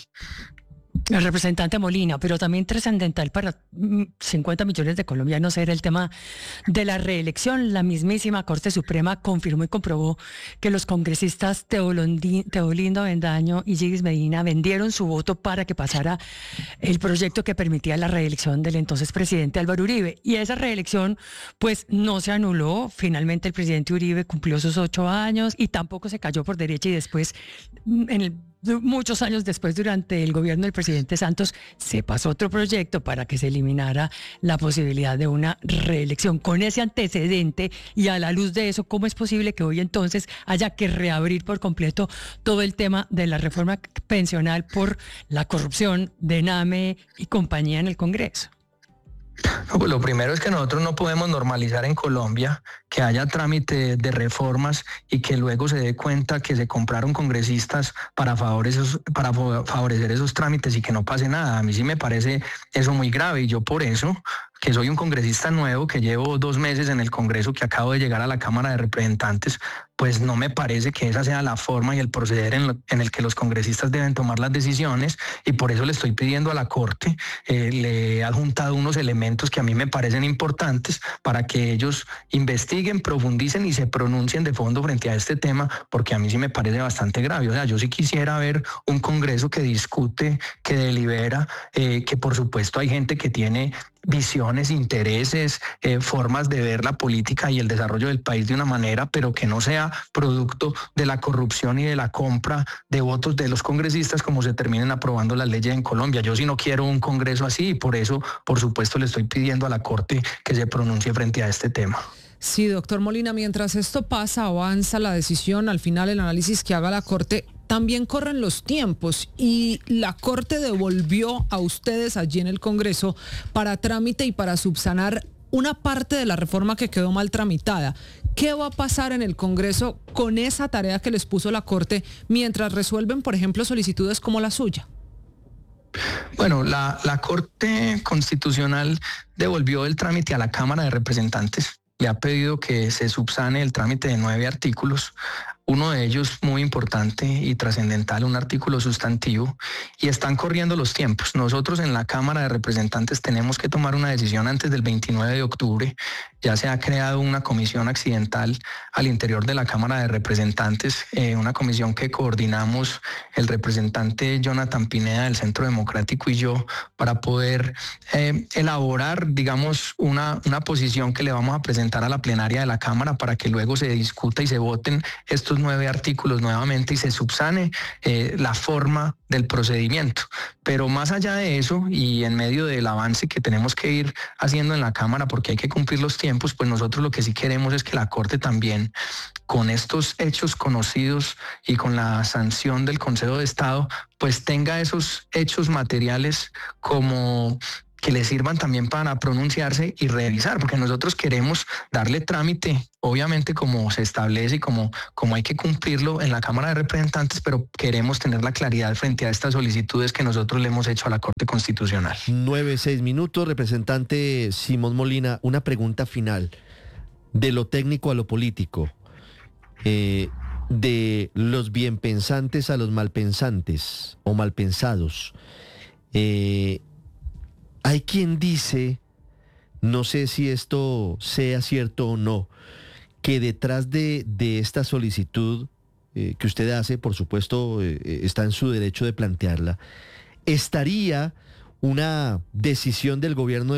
El representante Molina, pero también trascendental para cincuenta millones de colombianos era el tema de la reelección. La mismísima Corte Suprema confirmó y comprobó que los congresistas Teolindo Avendaño y Gigis Medina vendieron su voto para que pasara el proyecto que permitía la reelección del entonces presidente Álvaro Uribe. Y esa reelección pues no se anuló. Finalmente el presidente Uribe cumplió sus ocho años y tampoco se cayó por derecha, y después en el muchos años después, durante el gobierno del presidente Santos, se pasó otro proyecto para que se eliminara la posibilidad de una reelección. Con ese antecedente y a la luz de eso, ¿cómo es posible que hoy entonces haya que reabrir por completo todo el tema de la reforma pensional por la corrupción de Name y compañía en el Congreso? No, pues lo primero es que nosotros no podemos normalizar en Colombia que haya trámite de reformas y que luego se dé cuenta que se compraron congresistas para favorecer, para favorecer esos trámites y que no pase nada. A mí sí me parece eso muy grave, y yo por eso, que soy un congresista nuevo, que llevo dos meses en el Congreso, que acabo de llegar a la Cámara de Representantes, pues no me parece que esa sea la forma y el proceder en, lo, en el que los congresistas deben tomar las decisiones, y por eso le estoy pidiendo a la Corte, eh, le he adjuntado unos elementos que a mí me parecen importantes para que ellos investiguen, profundicen y se pronuncien de fondo frente a este tema, porque a mí sí me parece bastante grave. O sea, yo sí quisiera ver un Congreso que discute, que delibera, eh, que por supuesto hay gente que tiene visiones, intereses, eh, formas de ver la política y el desarrollo del país de una manera, pero que no sea producto de la corrupción y de la compra de votos de los congresistas como se terminen aprobando las leyes en Colombia. Yo sí no quiero un Congreso así, y por eso, por supuesto, le estoy pidiendo a la Corte que se pronuncie frente a este tema. Sí, doctor Molina, mientras esto pasa, avanza la decisión, al final el análisis que haga la Corte, también corren los tiempos y la Corte devolvió a ustedes allí en el Congreso para trámite y para subsanar una parte de la reforma que quedó mal tramitada. ¿Qué va a pasar en el Congreso con esa tarea que les puso la Corte mientras resuelven, por ejemplo, solicitudes como la suya? Bueno, la, la Corte Constitucional devolvió el trámite a la Cámara de Representantes. Le ha pedido que se subsane el trámite de nueve artículos. Uno de ellos muy importante y trascendental, un artículo sustantivo, y están corriendo los tiempos. Nosotros en la Cámara de Representantes tenemos que tomar una decisión antes del veintinueve de octubre. Ya se ha creado una comisión accidental al interior de la Cámara de Representantes, eh, una comisión que coordinamos el representante Jonathan Pineda del Centro Democrático y yo para poder eh, elaborar, digamos, una, una posición que le vamos a presentar a la plenaria de la Cámara para que luego se discuta y se voten estos nueve artículos nuevamente y se subsane eh, la forma del procedimiento. Pero más allá de eso y en medio del avance que tenemos que ir haciendo en la Cámara porque hay que cumplir los tiempos, pues nosotros lo que sí queremos es que la Corte también, con estos hechos conocidos y con la sanción del Consejo de Estado, pues tenga esos hechos materiales como que le sirvan también para pronunciarse y revisar, porque nosotros queremos darle trámite, obviamente como se establece y como, como hay que cumplirlo en la Cámara de Representantes, pero queremos tener la claridad frente a estas solicitudes que nosotros le hemos hecho a la Corte Constitucional. Nueve, seis minutos, representante Simón Molina, una pregunta final. De lo técnico a lo político, eh, de los bienpensantes a los malpensantes o malpensados, eh, hay quien dice, no sé si esto sea cierto o no, que detrás de, de esta solicitud eh, que usted hace, por supuesto, eh, está en su derecho de plantearla, estaría una decisión del gobierno de